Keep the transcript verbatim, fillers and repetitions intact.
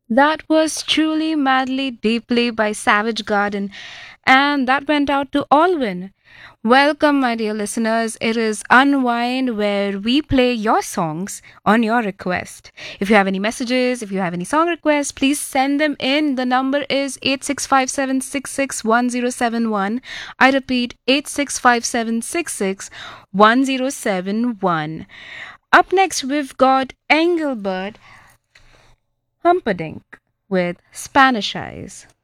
That was truly madly deeply by Savage Garden, and that went out to Alwyn. Welcome, my dear listeners. It is Unwind, where we play your songs on your request. If you have any messages, if you have any song requests, please send them in. The number is eight six five seven six six one zero seven one. I repeat, eight six five seven six six one zero seven one. Up next, we've got Engelbert Humperdinck with Spanish Eyes.